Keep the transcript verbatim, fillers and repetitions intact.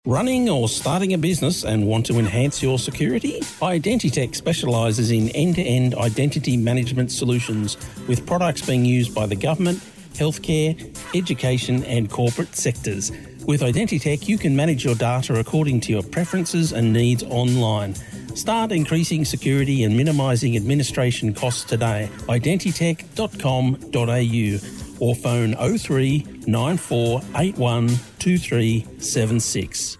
Running or starting a business and want to enhance your security? Identitech specialises in end-to-end identity management solutions with products being used by the government, healthcare, education and corporate sectors. With Identitech, you can manage your data according to your preferences and needs online. Start increasing security and minimising administration costs today. identitech dot com dot a u or phone oh three nine four eight one two three seven six.